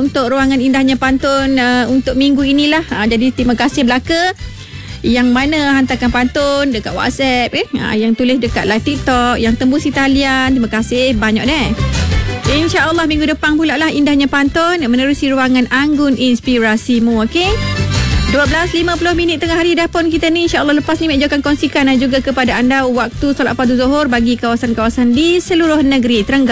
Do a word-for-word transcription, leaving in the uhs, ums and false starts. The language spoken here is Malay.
untuk ruangan indahnya pantun uh, untuk minggu inilah. Uh, jadi terima kasih belaka yang mana hantarkan pantun dekat WhatsApp, eh? uh, yang tulis dekat live TikTok, yang tembus talian. Terima kasih banyak deh. InsyaAllah minggu depan pula lah indahnya pantun menerusi ruangan Anggun Inspirasimu. Okey, dua belas lima puluh minit tengah hari dah pun kita ni. InsyaAllah lepas ni Mek Jo akan kongsikan dan juga kepada anda waktu solat fardu Zuhur bagi kawasan-kawasan di seluruh negeri Terengganu.